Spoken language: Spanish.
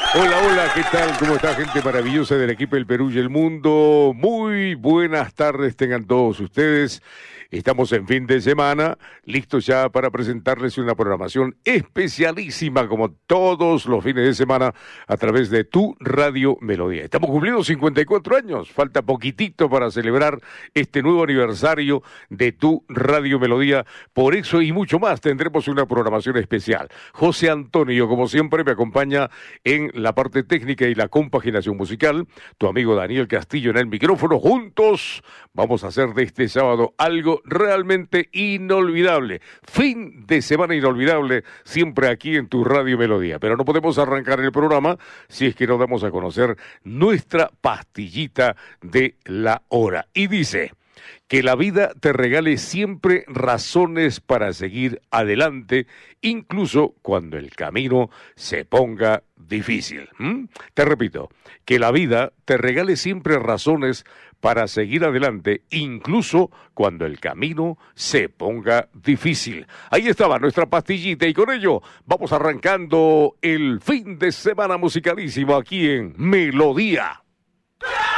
Hola, hola, ¿qué tal? ¿Cómo está, gente maravillosa del equipo del Perú y el mundo? Muy buenas tardes tengan todos ustedes. Estamos en fin de semana, listos ya para presentarles una programación especialísima como todos los fines de semana a través de tu Radio Melodía. Estamos cumpliendo 54 años, falta poquitito para celebrar este nuevo aniversario de tu Radio Melodía. Por eso y mucho más tendremos una programación especial. José Antonio, como siempre, me acompaña en la parte técnica y la compaginación musical. Tu amigo Daniel Castillo en el micrófono. Juntos vamos a hacer de este sábado algo realmente inolvidable. Fin de semana inolvidable, siempre aquí en tu Radio Melodía. Pero no podemos arrancar el programa si es que no damos a conocer nuestra pastillita de la hora. Y dice: que la vida te regale siempre razones para seguir adelante, incluso cuando el camino se ponga difícil. Te repito, que la vida te regale siempre razones para seguir adelante, incluso cuando el camino se ponga difícil. Ahí estaba nuestra pastillita y con ello vamos arrancando el fin de semana musicalísimo aquí en Melodía.